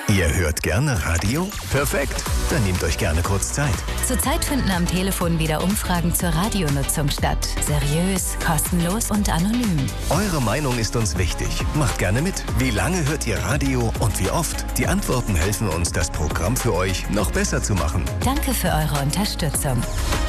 Ihr hört gerne Radio? Perfekt, dann nehmt euch gerne kurz Zeit. Zurzeit finden am Telefon wieder Umfragen zur Radionutzung statt. Seriös, kostenlos und anonym. Eure Meinung ist uns wichtig. Macht gerne mit. Wie lange hört ihr Radio und wie oft? Die Antworten helfen uns, das Programm für euch noch besser zu machen. Danke für eure Unterstützung.